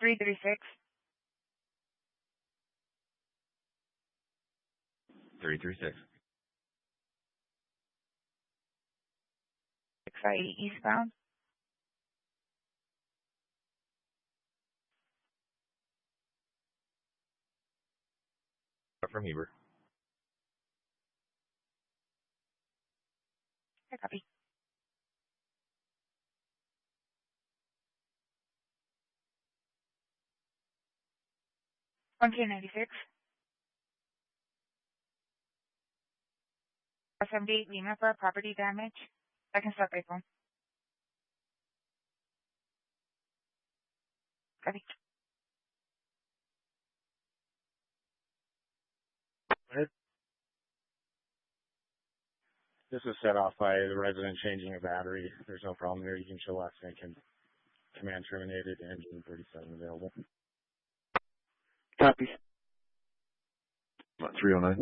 336. 336. 658 eastbound. From Heber. I copy. One 296. 78 Lima for property damage. I can start by phone. Copy. This is set off by the resident changing a battery. There's no problem there. You can show us and can command terminated, engine 37 available. Copy. 309.